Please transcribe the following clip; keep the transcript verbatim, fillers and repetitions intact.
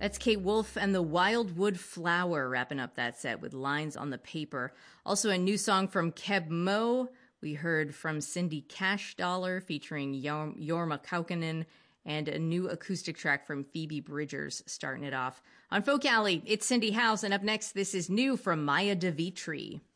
That's Kate Wolf and the Wildwood Flower wrapping up that set with Lines on the Paper. Also a new song from Keb Mo. We heard from Cindy Cash Dollar featuring Yor- Jorma Kaukonen, and a new acoustic track from Phoebe Bridgers starting it off. On Folk Alley, it's Cindy House, and up next, this is new from Maya DeVitri.